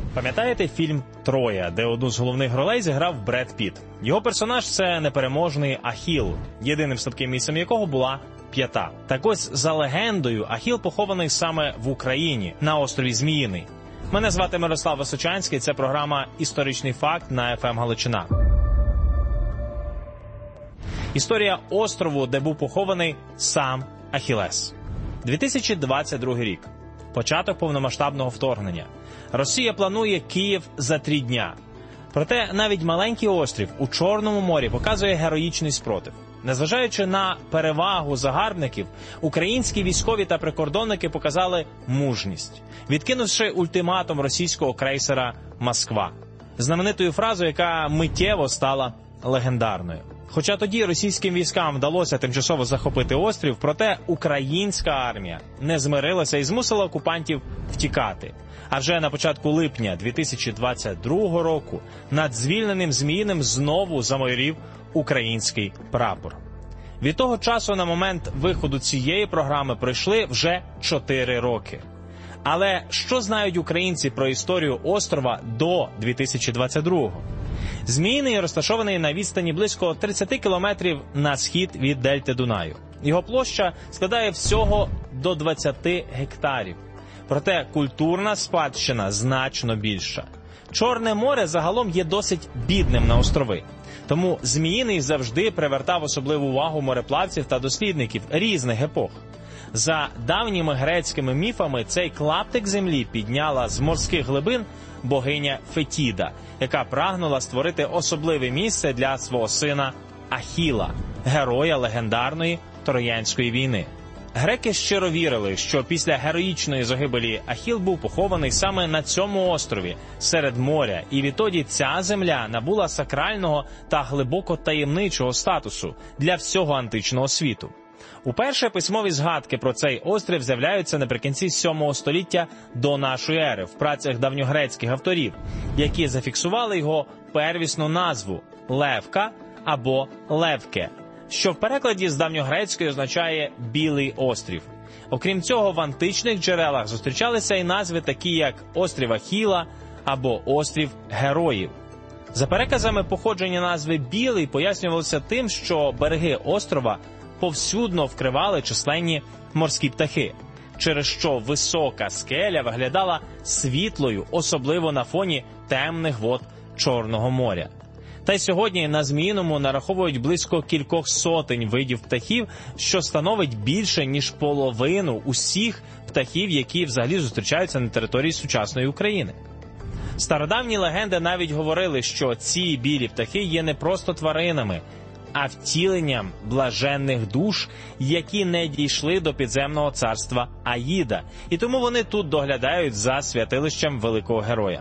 Пам'ятаєте фільм «Троя», де одну з головних ролей зіграв Бред Піт? Його персонаж – це непереможний Ахіл, єдиним слабким місцем якого була п'ята. Так ось, за легендою, Ахіл похований саме в Україні, на острові Зміїний. Мене звати Мирослав Височанський, це програма «Історичний факт» на ФМ Галичина. Історія острову, де був похований сам Ахілес. 2022 рік. Початок повномасштабного вторгнення. Росія планує Київ за 3 дня. Проте навіть маленький острів у Чорному морі показує героїчний спротив. Незважаючи на перевагу загарбників, українські військові та прикордонники показали мужність, відкинувши ультиматум російського крейсера «Москва». Знаменитою фразою, яка миттєво стала легендарною. Хоча тоді російським військам вдалося тимчасово захопити острів, проте українська армія не змирилася і змусила окупантів втікати. А вже на початку липня 2022 року над звільненим Зміїним знову замайорів український прапор. Від того часу на момент виходу цієї програми пройшли вже 4 роки. Але що знають українці про історію острова до 2022-го? Зміїний розташований на відстані близько 30 кілометрів на схід від дельти Дунаю. Його площа складає всього до 20 гектарів. Проте культурна спадщина значно більша. Чорне море загалом є досить бідним на острови. Тому Зміїний завжди привертав особливу увагу мореплавців та дослідників різних епох. За давніми грецькими міфами цей клаптик землі підняла з морських глибин богиня Фетіда, яка прагнула створити особливе місце для свого сина Ахіла, героя легендарної Троянської війни. Греки щиро вірили, що після героїчної загибелі Ахіл був похований саме на цьому острові, серед моря, і відтоді ця земля набула сакрального та глибоко таємничого статусу для всього античного світу. Уперше письмові згадки про цей острів з'являються наприкінці 7 століття до нашої ери в працях давньогрецьких авторів, які зафіксували його первісну назву – Левка або Левке, що в перекладі з давньогрецької означає «білий острів». Окрім цього, в античних джерелах зустрічалися і назви такі, як «Острів Ахіла» або «Острів Героїв». За переказами, походження назви «білий» пояснювалося тим, що береги острова повсюдно вкривали численні морські птахи, через що висока скеля виглядала світлою, особливо на фоні темних вод Чорного моря. Та й сьогодні на Зміїному нараховують близько кількох сотень видів птахів, що становить більше, ніж половину усіх птахів, які взагалі зустрічаються на території сучасної України. Стародавні легенди навіть говорили, що ці білі птахи є не просто тваринами, а втіленням блаженних душ, які не дійшли до підземного царства Аїда, і тому вони тут доглядають за святилищем великого героя.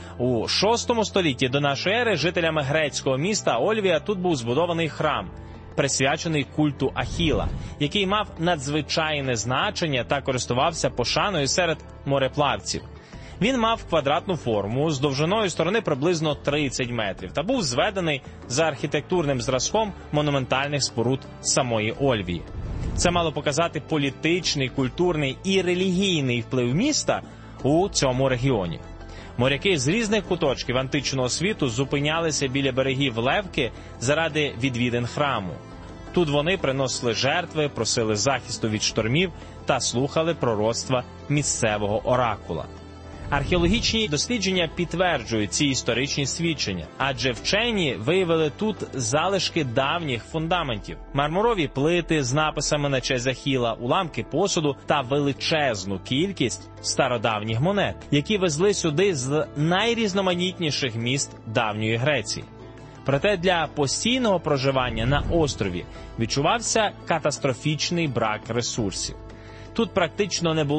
У VI столітті до нашої ери жителями грецького міста Ольвія тут був збудований храм, присвячений культу Ахіла, який мав надзвичайне значення та користувався пошаною серед мореплавців. Він мав квадратну форму з довжиною сторони приблизно 30 метрів та був зведений за архітектурним зразком монументальних споруд самої Ольвії. Це мало показати політичний, культурний і релігійний вплив міста у цьому регіоні. Моряки з різних куточків античного світу зупинялися біля берегів Левки заради відвідин храму. Тут вони приносили жертви, просили захисту від штормів та слухали пророцтва місцевого оракула. Археологічні дослідження підтверджують ці історичні свідчення, адже вчені виявили тут залишки давніх фундаментів, мармурові плити з написами на честь Ахіла, уламки посуду та величезну кількість стародавніх монет, які везли сюди з найрізноманітніших міст давньої Греції. Проте для постійного проживання на острові відчувався катастрофічний брак ресурсів. Тут практично не було